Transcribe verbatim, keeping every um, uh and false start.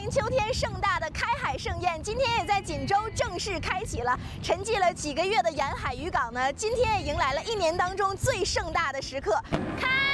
年秋天盛大的开海盛宴，今天也在锦州正式开启了。沉寂了几个月的沿海渔港呢，今天也迎来了一年当中最盛大的时刻——开